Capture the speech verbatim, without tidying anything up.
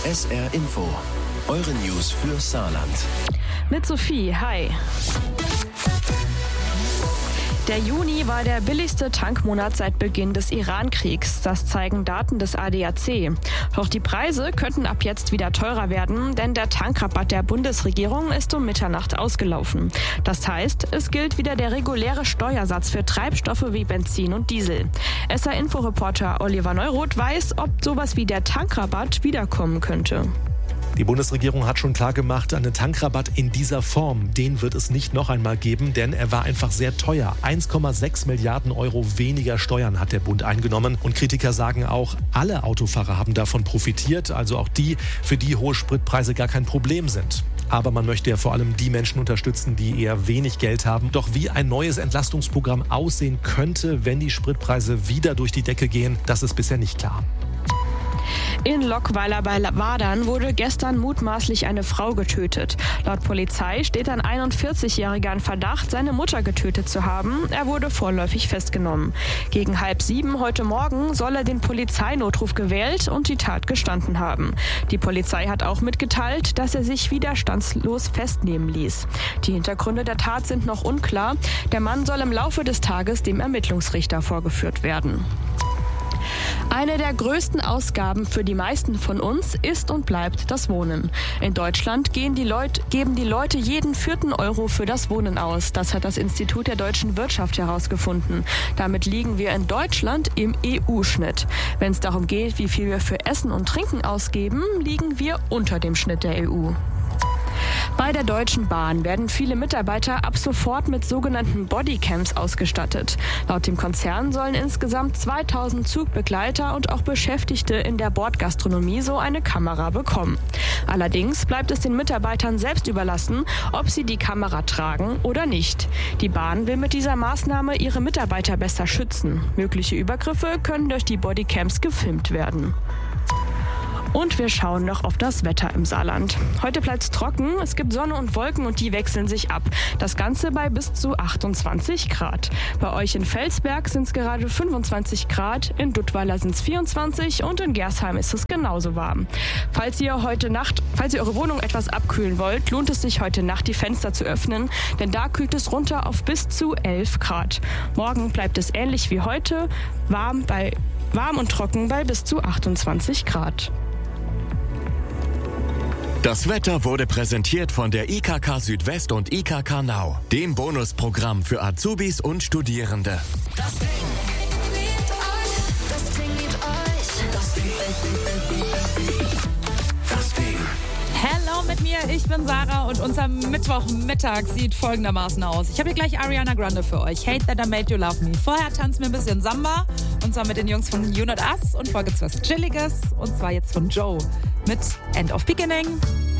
S R Info, eure News für Saarland. Mit Sophie, hi. Der Juni war der billigste Tankmonat seit Beginn des Iran-Kriegs. Das zeigen Daten des A D A C. Doch die Preise könnten ab jetzt wieder teurer werden, denn der Tankrabatt der Bundesregierung ist um Mitternacht ausgelaufen. Das heißt, es gilt wieder der reguläre Steuersatz für Treibstoffe wie Benzin und Diesel. S R-Info-Reporter Oliver Neuroth weiß, ob sowas wie der Tankrabatt wiederkommen könnte. Die Bundesregierung hat schon klargemacht, einen Tankrabatt in dieser Form, den wird es nicht noch einmal geben, denn er war einfach sehr teuer. eins Komma sechs Milliarden Euro weniger Steuern hat der Bund eingenommen. Und Kritiker sagen auch, alle Autofahrer haben davon profitiert, also auch die, für die hohe Spritpreise gar kein Problem sind. Aber man möchte ja vor allem die Menschen unterstützen, die eher wenig Geld haben. Doch wie ein neues Entlastungsprogramm aussehen könnte, wenn die Spritpreise wieder durch die Decke gehen, das ist bisher nicht klar. In Lockweiler bei Wadern wurde gestern mutmaßlich eine Frau getötet. Laut Polizei steht ein einundvierzigjähriger in Verdacht, seine Mutter getötet zu haben. Er wurde vorläufig festgenommen. Gegen halb sieben heute Morgen soll er den Polizeinotruf gewählt und die Tat gestanden haben. Die Polizei hat auch mitgeteilt, dass er sich widerstandslos festnehmen ließ. Die Hintergründe der Tat sind noch unklar. Der Mann soll im Laufe des Tages dem Ermittlungsrichter vorgeführt werden. Eine der größten Ausgaben für die meisten von uns ist und bleibt das Wohnen. In Deutschland gehen die Leut, geben die Leute jeden vierten Euro für das Wohnen aus. Das hat das Institut der deutschen Wirtschaft herausgefunden. Damit liegen wir in Deutschland im E U-Schnitt. Wenn es darum geht, wie viel wir für Essen und Trinken ausgeben, liegen wir unter dem Schnitt der E U. Bei der Deutschen Bahn werden viele Mitarbeiter ab sofort mit sogenannten Bodycams ausgestattet. Laut dem Konzern sollen insgesamt zweitausend Zugbegleiter und auch Beschäftigte in der Bordgastronomie so eine Kamera bekommen. Allerdings bleibt es den Mitarbeitern selbst überlassen, ob sie die Kamera tragen oder nicht. Die Bahn will mit dieser Maßnahme ihre Mitarbeiter besser schützen. Mögliche Übergriffe können durch die Bodycams gefilmt werden. Und wir schauen noch auf das Wetter im Saarland. Heute bleibt es trocken, es gibt Sonne und Wolken und die wechseln sich ab. Das Ganze bei bis zu achtundzwanzig Grad. Bei euch in Felsberg sind es gerade fünfundzwanzig Grad, in Duttweiler sind es vierundzwanzig und in Gersheim ist es genauso warm. Falls ihr heute Nacht, falls ihr eure Wohnung etwas abkühlen wollt, lohnt es sich heute Nacht die Fenster zu öffnen, denn da kühlt es runter auf bis zu elf Grad. Morgen bleibt es ähnlich wie heute, warm, bei, warm und trocken bei bis zu achtundzwanzig Grad. Das Wetter wurde präsentiert von der I K K Südwest und I K K Now, dem Bonusprogramm für Azubis und Studierende. Das Ding liebt euch, das Ding liebt euch, das Ding, das Ding. Hello mit mir, ich bin Sarah und unser Mittwochmittag sieht folgendermaßen aus. Ich habe hier gleich Ariana Grande für euch, Hate That I Made You Love Me. Vorher tanzen wir ein bisschen Samba und zwar mit den Jungs von You Not Us und vorher gibt's was Chilliges und zwar jetzt von Joe mit End of Beginning.